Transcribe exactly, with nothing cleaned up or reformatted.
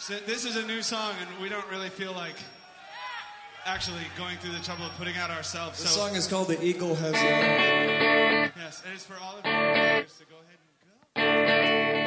So this is a new song, and we don't really feel like actually going through the trouble of putting out ourselves. The so, song is called The Eagle Has Young. Yes, and it's for all of you. So go ahead and go.